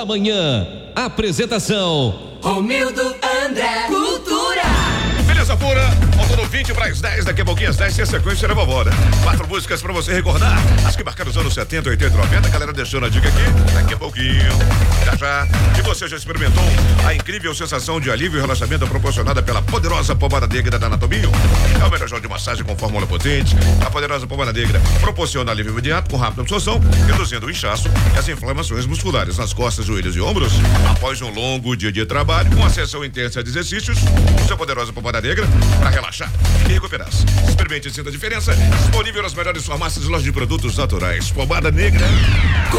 manhã. Apresentação: Romildo André Cultura. Beleza pura, faltando 20 para as 10, daqui a pouquinho às 10 tem a sequência da vovó, né? 4 músicas pra você recordar, as que marcaram os anos 70, 80 e 90, a galera deixando a dica aqui, daqui a pouquinho, já. E você já experimentou a incrível sensação de alívio e relaxamento proporcionada pela poderosa pomada negra da Anatomio? É o melhor jogo de massagem com fórmula potente. A poderosa pomada negra proporciona alívio imediato com rápida absorção, reduzindo o inchaço e as inflamações musculares nas costas, joelhos e ombros. Após um longo dia de trabalho, com a sessão intensa de exercícios, use a poderosa pomada negra para relaxar e recuperar-se. Experimente e sinta a diferença. Disponível nas melhores farmácias e lojas de produtos naturais. Pomada negra.